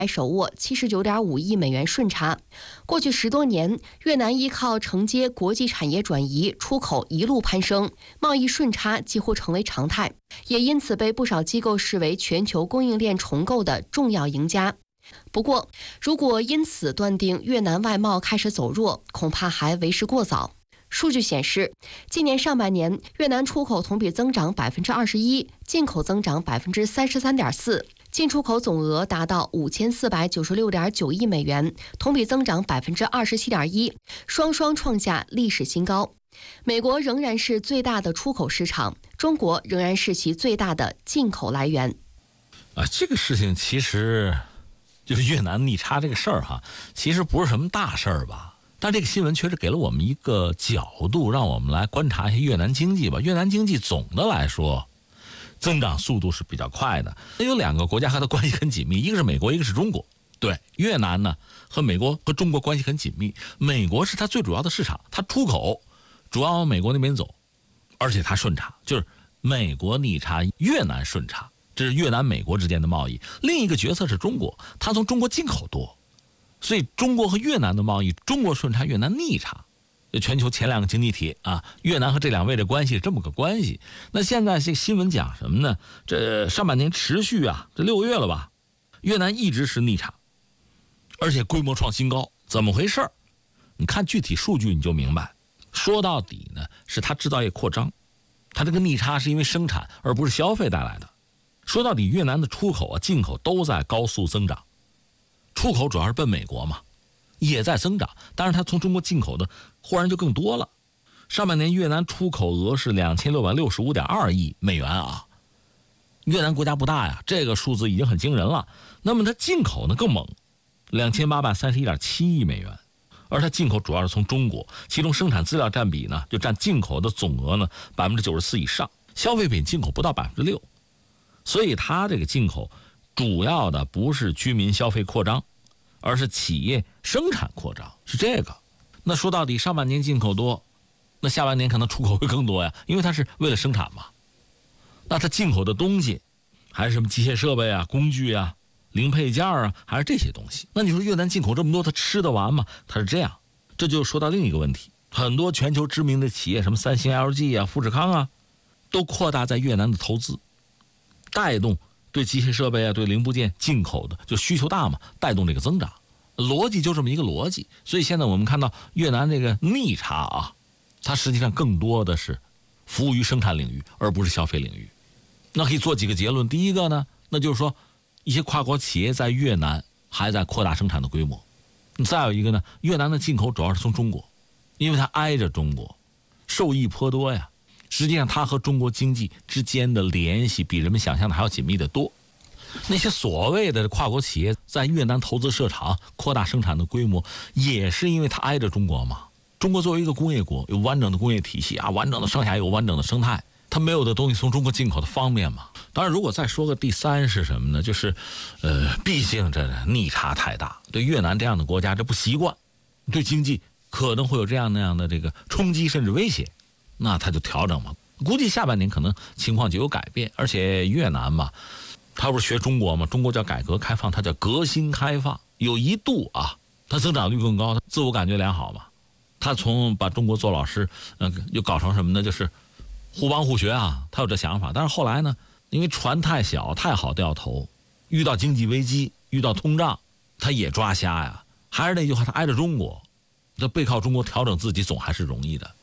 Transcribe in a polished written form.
还手握79.5亿美元顺差。过去10多年，越南依靠承接国际产业转移，出口一路攀升，贸易顺差几乎成为常态，也因此被不少机构视为全球供应链重构的重要赢家。不过，如果因此断定越南外贸开始走弱，恐怕还为时过早。数据显示，今年上半年越南出口同比增长21%，进口增长33.4%，进出口总额达到5496.9亿美元，同比增长27.1%，双双创下历史新高。美国仍然是最大的出口市场，中国仍然是其最大的进口来源。 这个事情其实就是越南逆差这个事儿哈，其实不是什么大事儿吧。但这个新闻确实给了我们一个角度，让我们来观察一下越南经济吧。越南经济总的来说增长速度是比较快的，有2个国家和它关系很紧密，一个是美国，一个是中国。对，越南呢和美国和中国关系很紧密，美国是它最主要的市场，它出口主要往美国那边走，而且它顺差，就是美国逆差，越南顺差，这是越南美国之间的贸易。另一个角色是中国，它从中国进口多，所以中国和越南的贸易，中国顺差，越南逆差。全球前2个经济体啊，越南和这2位的关系是这么个关系。那现在这新闻讲什么呢？这上半年持续这6个月了吧，越南一直是逆差，而且规模创新高，怎么回事？你看具体数据你就明白。说到底呢，是它制造业扩张，它这个逆差是因为生产而不是消费带来的。说到底，越南的出口进口都在高速增长，出口主要是奔美国嘛，也在增长，但是它从中国进口的忽然就更多了。上半年越南出口额是2665.2亿美元啊，越南国家不大呀，这个数字已经很惊人了。那么它进口呢更猛，2831.7亿美元，而它进口主要是从中国，其中生产资料占比呢就占进口的总额呢94%以上，消费品进口不到6%，所以它这个进口主要的不是居民消费扩张，而是企业生产扩张，是这个。那说到底，上半年进口多，那下半年可能出口会更多呀，因为它是为了生产嘛。那它进口的东西还是什么机械设备工具零配件还是这些东西。那你说越南进口这么多，它吃得完吗？它是这样。这就说到另一个问题，很多全球知名的企业，什么三星、LG 富士康都扩大在越南的投资，带动对机械设备对零部件进口的就需求大嘛，带动这个增长，逻辑就这么一个逻辑。所以现在我们看到越南这个逆差它实际上更多的是服务于生产领域，而不是消费领域。那可以做几个结论。第一个呢，那就是说一些跨国企业在越南还在扩大生产的规模。再有一个呢，越南的进口主要是从中国，因为它挨着中国，受益颇多呀。实际上它和中国经济之间的联系比人们想象的还要紧密得多。那些所谓的跨国企业在越南投资设厂扩大生产的规模，也是因为它挨着中国嘛。中国作为一个工业国，有完整的工业体系完整的上下游，完整的生态，它没有的东西从中国进口的方便嘛。当然如果再说个第三是什么呢，就是毕竟这逆差太大，对越南这样的国家这不习惯，对经济可能会有这样那样的这个冲击甚至威胁，那他就调整嘛。估计下半年可能情况就有改变。而且越南嘛，他不是学中国嘛，中国叫改革开放，他叫革新开放，有一度他增长率更高，他自我感觉良好嘛。他从把中国做老师又搞成什么呢，就是互帮互学他有这想法。但是后来呢，因为船太小，太好掉头，遇到经济危机，遇到通胀，他也抓瞎呀。还是那句话，他挨着中国，他背靠中国调整自己总还是容易的。